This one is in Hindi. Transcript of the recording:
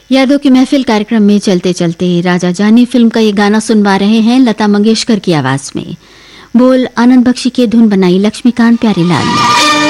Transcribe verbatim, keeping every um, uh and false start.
यादों की महफिल कार्यक्रम में चलते चलते राजा जानी फिल्म का ये गाना सुनवा रहे हैं लता मंगेशकर की आवाज में। बोल आनंद बख्शी के धुन बनाई लक्ष्मीकांत प्यारेलाल ने।